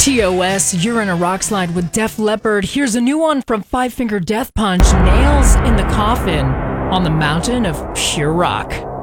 TOS, you're in a rock slide with Def Leppard. Here's a new one from Five Finger Death Punch, Nails in the Coffin, on the mountain of pure rock.